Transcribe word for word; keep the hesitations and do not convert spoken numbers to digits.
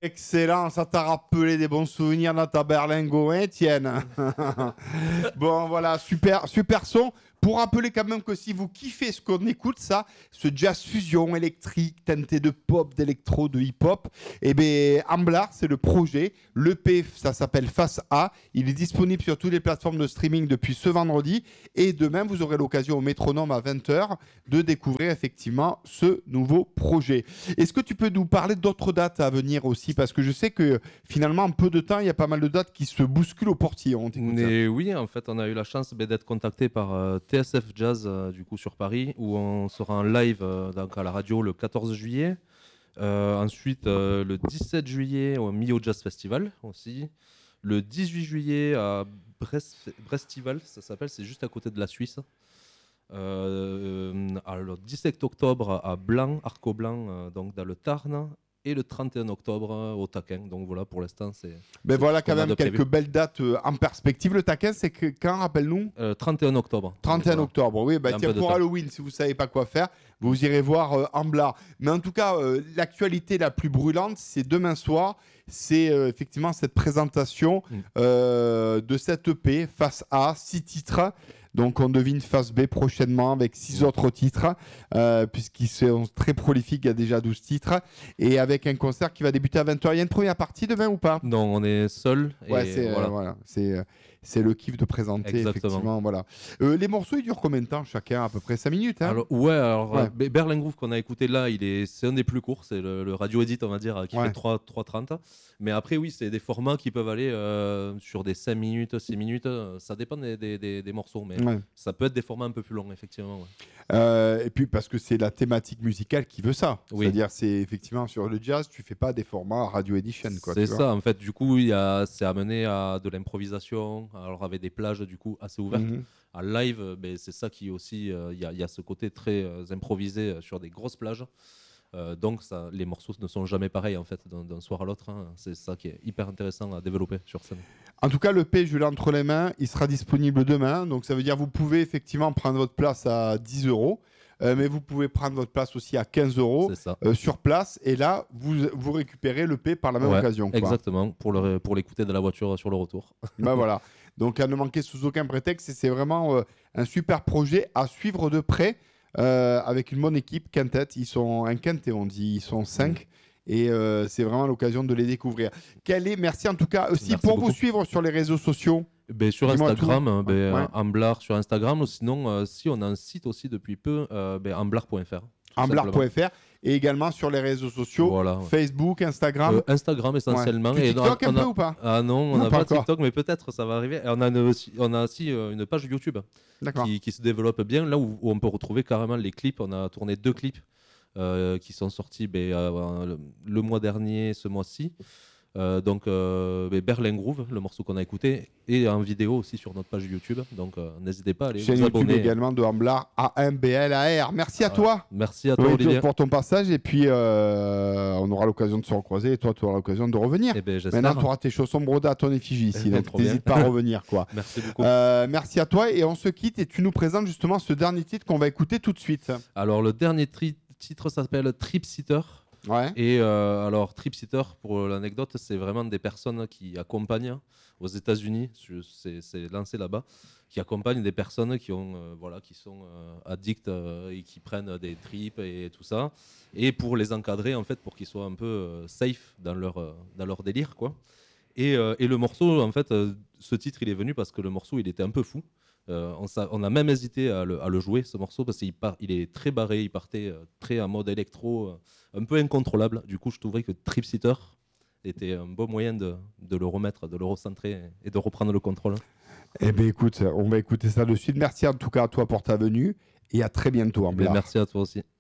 Excellent, ça t'a rappelé des bons souvenirs dans ta berlingot, hein, Étienne. Bon, voilà, super, super son. Pour rappeler quand même que si vous kiffez ce qu'on écoute, ça, ce jazz fusion électrique, teinté de pop, d'électro, de hip-hop, eh bien, Amblar, c'est le projet. L'E P, ça s'appelle Face A. Il est disponible sur toutes les plateformes de streaming depuis ce vendredi. Et demain, vous aurez l'occasion au Métronome à vingt heures de découvrir effectivement ce nouveau projet. Est-ce que tu peux nous parler d'autres dates à venir aussi? Parce que je sais que finalement, en peu de temps, il y a pas mal de dates qui se bousculent au portillon. Mais oui, en fait, on a eu la chance bah, d'être contacté par euh, T S F Jazz euh, du coup sur Paris, où on sera en live euh, donc à la radio le quatorze juillet. Euh, ensuite, euh, le dix-sept juillet au Millau Jazz Festival aussi. Le dix-huit juillet à Brest Brestival, ça s'appelle, c'est juste à côté de la Suisse. Euh, alors, dix-sept octobre à Blanc, Arco Blanc, euh, donc dans le Tarn. Et le trente et un octobre euh, au Taquin. Donc voilà, pour l'instant, c'est. Ben c'est voilà ce qu'on quand a même de quelques prévu. belles dates euh, en perspective. Le Taquin, c'est que, quand, rappelle-nous? Euh, trente et un octobre. trente et un Voilà. octobre, oui, bah, Il y a un tiens, peu de pour temps. Halloween, si vous ne savez pas quoi faire, vous irez voir euh, Amblar. Mais en tout cas, euh, l'actualité la plus brûlante, c'est demain soir. C'est euh, effectivement cette présentation Mm. euh, de cette E P, Face A, six titres. Donc on devine Face B prochainement avec six Mm. autres titres, euh, puisqu'ils sont très prolifiques, il y a déjà douze titres. Et avec un concert qui va débuter à vingt heures. Il y a une première partie demain ou pas? Non, on est seul. Ouais, Et c'est euh, voilà. voilà, c'est euh, c'est le kiff de présenter Exactement. effectivement, voilà. Euh, les morceaux, ils durent combien de temps chacun? À peu près cinq minutes, hein? Alors, ouais, alors Ouais. euh, Be- Berlin Groove qu'on a écouté là, il est, c'est un des plus courts, c'est le, le radio edit, on va dire, qui Ouais. fait trois trente. Mais après, oui, c'est des formats qui peuvent aller euh, sur des cinq minutes, six minutes, euh, ça dépend des, des, des- des morceaux, mais Ouais. ça peut être des formats un peu plus longs, effectivement. Ouais. Euh, et puis parce que c'est la thématique musicale qui veut ça. Oui. C'est-à-dire, c'est effectivement sur le jazz, tu fais pas des formats radio edition, quoi. C'est tu vois. ça, en fait, du coup, il y a, c'est amené à de l'improvisation, alors avec des plages, du coup, assez ouvertes. Mhm. En live, euh, ben, c'est ça qui aussi, euh, il y, a- il y a ce côté très euh, improvisé euh, sur des grosses plages. Euh, donc ça, les morceaux ne sont jamais pareils en fait d'un, d'un soir à l'autre. Hein. C'est ça qui est hyper intéressant à développer sur scène. En tout cas, le P, je l'ai entre les mains. Il sera disponible demain. Donc, ça veut dire que vous pouvez effectivement prendre votre place à dix euros. Euh, mais vous pouvez prendre votre place aussi à quinze euros C'est ça. euh, sur place. Et là, vous, vous récupérez le P par la même Ouais, occasion, quoi. exactement, pour, le, pour l'écouter de la voiture sur le retour. Bah voilà. Donc à ne manquer sous aucun prétexte. Et c'est vraiment euh, un super projet à suivre de près euh, avec une bonne équipe. Quintet, ils sont un quintet, on dit, ils sont cinq. Et euh, c'est vraiment l'occasion de les découvrir. Quel est, merci en tout cas aussi Merci pour beaucoup. vous suivre sur les réseaux sociaux. Ben, sur Dis-moi Instagram, tout. hein, ben, Ouais. Amblar sur Instagram, ou sinon, euh, si on a un site aussi depuis peu, euh, ben, amblar point f r. tout amblar point simplement. f r et également sur les réseaux sociaux, Voilà, ouais. Facebook, Instagram. Euh, Instagram essentiellement. Ouais. Tu Et TikTok on- un on a- peu ou pas? Ah non, on Non, n'a pas pas, encore. TikTok, mais peut-être ça va arriver. Et on a, une, aussi- on a aussi euh, une page YouTube D'accord. qui, qui se développe bien, là où, où on peut retrouver carrément les clips. On a tourné deux clips euh, qui sont sortis ben, euh, le, le mois dernier, ce mois-ci. Euh, donc euh, ben, Berlin Groove, le morceau qu'on a écouté, et en vidéo aussi sur notre page YouTube. Donc euh, n'hésitez pas à aller Chaîne vous YouTube abonner. également de Amblar, A M B L A R. Merci à Ah, toi. Merci à toi, Oui, Olivier. pour ton passage. Et puis, euh, on aura l'occasion de se recroiser. Et toi, tu auras l'occasion de revenir. Eh ben, j'espère. Maintenant, tu auras tes chaussons brodés à ton effigie ici. Donc, Trop bien. n'hésite pas à revenir, quoi. Merci beaucoup. Euh, merci à toi. Et on se quitte. Et tu nous présentes justement ce dernier titre qu'on va écouter tout de suite. Alors, le dernier tri- titre s'appelle Trip Sitter. Ouais. Et euh, alors, Trip Sitter, pour l'anecdote, c'est vraiment des personnes qui accompagnent aux États-Unis, je- c'est, c'est lancé là-bas, qui accompagnent des personnes qui, ont, euh, voilà, qui sont euh, addicts euh, et qui prennent des trips et tout ça, et pour les encadrer, en fait, pour qu'ils soient un peu euh, safe dans leur, euh, dans leur délire, quoi. Et, euh, et le morceau, en fait, euh, ce titre, il est venu parce que le morceau, il était un peu fou. Euh, on, s'a- on a même hésité à le, à le jouer, ce morceau, parce qu'il part, il est très barré, il partait euh, très en mode électro, euh, un peu incontrôlable. Du coup, je trouverais que Trip Sitter était un beau moyen de, de le remettre, de le recentrer et de reprendre le contrôle. Eh bien, écoute, on va écouter ça de suite. Merci en tout cas à toi pour ta venue. Et à très bientôt, Eh bien, Amblar. merci à toi aussi.